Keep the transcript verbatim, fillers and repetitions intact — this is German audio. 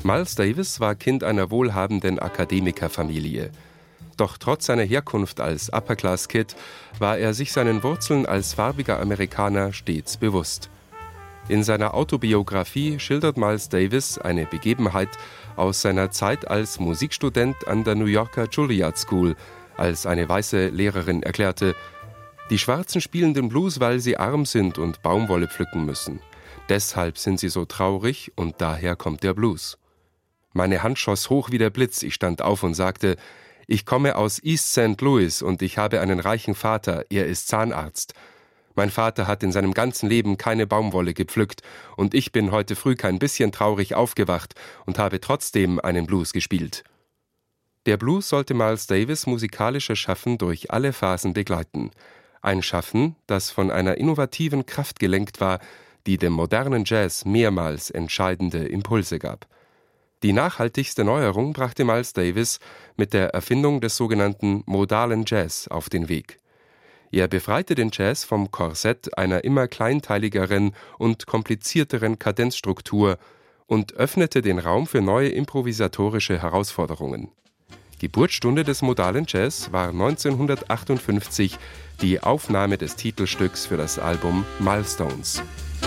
Miles Davis war Kind einer wohlhabenden Akademikerfamilie. Doch trotz seiner Herkunft als Upper-Class-Kid war er sich seinen Wurzeln als farbiger Amerikaner stets bewusst. In seiner Autobiografie schildert Miles Davis eine Begebenheit aus seiner Zeit als Musikstudent an der New Yorker Juilliard School, als eine weiße Lehrerin erklärte: Die Schwarzen spielen den Blues, weil sie arm sind und Baumwolle pflücken müssen. Deshalb sind sie so traurig und daher kommt der Blues. Meine Hand schoss hoch wie der Blitz, ich stand auf und sagte: Ich komme aus East Saint Louis und ich habe einen reichen Vater, er ist Zahnarzt. Mein Vater hat in seinem ganzen Leben keine Baumwolle gepflückt und ich bin heute früh kein bisschen traurig aufgewacht und habe trotzdem einen Blues gespielt. Der Blues sollte Miles Davis' musikalisches Schaffen durch alle Phasen begleiten. Ein Schaffen, das von einer innovativen Kraft gelenkt war, die dem modernen Jazz mehrmals entscheidende Impulse gab. Die nachhaltigste Neuerung brachte Miles Davis mit der Erfindung des sogenannten modalen Jazz auf den Weg. Er befreite den Jazz vom Korsett einer immer kleinteiligeren und komplizierteren Kadenzstruktur und öffnete den Raum für neue improvisatorische Herausforderungen. Geburtsstunde des modalen Jazz war neunzehnhundertachtundfünfzig die Aufnahme des Titelstücks für das Album Milestones.